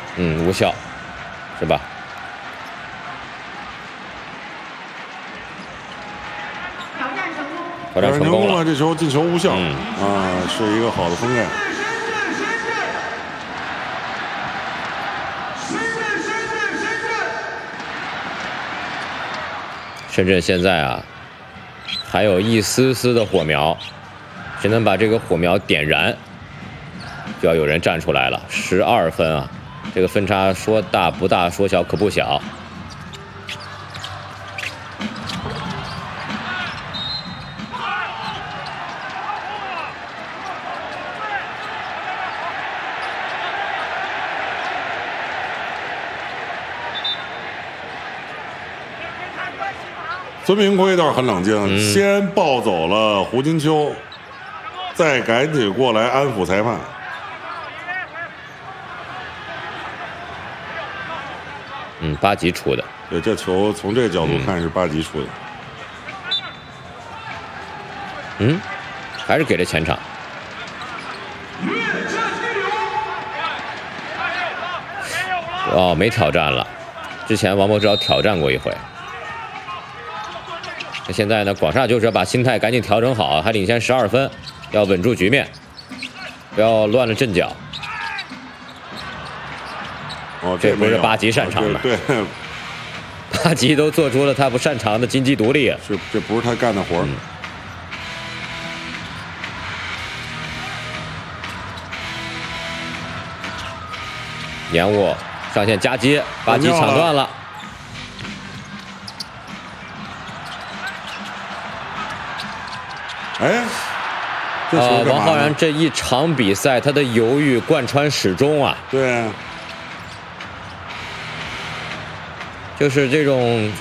无效，是吧？挑战成功了， 这球进球无效，是一个好的封盖。 深圳现在啊，还有一丝丝的火苗，谁能把这个火苗点燃，就要有人站出来了。12分啊，这个分差说大不大，说小可不小。 孙铭徽倒是很冷静，先抱走了胡金秋，再赶紧过来安抚裁判。 巴吉出的。 对，这球从这个角度看是巴吉出的。 还是给了前场。哦，没挑战了。之前王柏芝挑战过一回。那现在呢？广厦就是要把心态赶紧调整好，还领先12分，要稳住局面，不要乱了阵脚。这不是巴吉擅长的。 对， 巴吉都做出了他不擅长的金鸡独立。 这不是他干的活。 延误上线夹击，巴吉抢断了。王浩然这一场比赛他的犹豫贯穿始终啊。 对。 就是这种，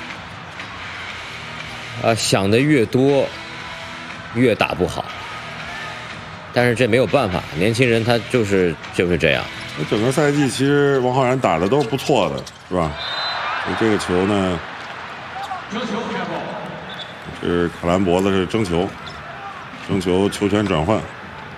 想的越多，越打不好。但是这没有办法，年轻人他就是这样。 整个赛季其实王浩然打的都是不错的，是吧？这个球呢，这是卡兰脖子是争球球权转换。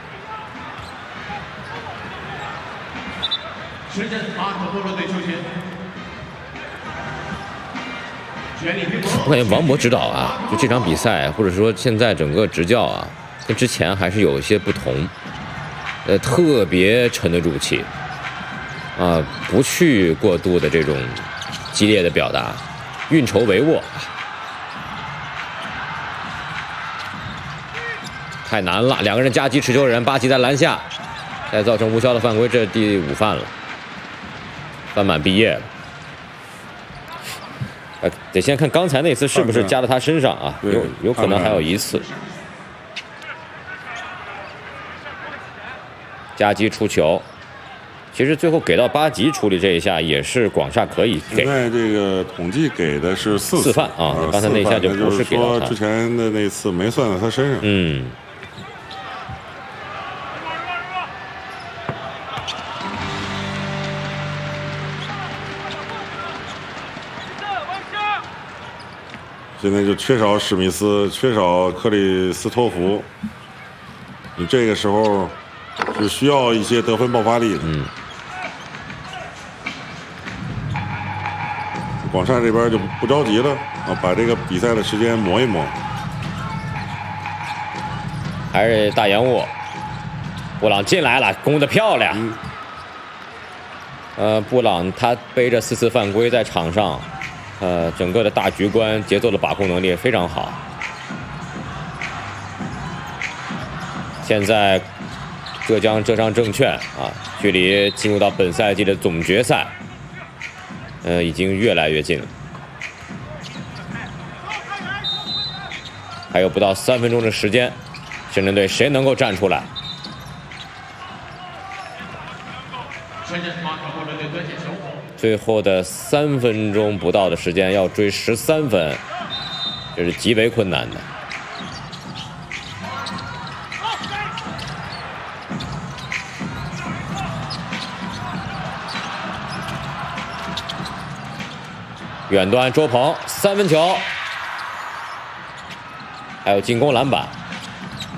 我感觉王博指导啊，就这场比赛，或者说现在整个执教啊，跟之前还是有一些不同。特别沉得住气，不去过度的这种激烈的表达，运筹帷幄。太难了，两个人夹击持球人，巴吉在篮下，再造成无效的犯规，这第5犯了，犯满毕业了。得先看刚才那次是不是加到他身上啊？有可能还有一次。夹击出球，其实最后给到巴吉处理这一下也是广厦可以给。 现在这个统计给的是4 犯啊，刚才那一下就不是给到他。 之前的那次没算在他身上。现在就缺少史密斯，缺少克里斯托弗，你这个时候是需要一些得分爆发力的。广厦这边就不着急了把这个比赛的时间磨一磨。 还是大延误，布朗进来了，攻得漂亮。布朗他背着4次犯规在场上。整个的大局观、节奏的把控能力非常好。现在浙江浙商证券距离进入到本赛季的总决赛，已经越来越近了。还有不到3分钟的时间，深圳队谁能够站出来？最后的3分钟不到的时间要追13分，这是极为困难的。远端周鹏3分球，还有进攻篮板。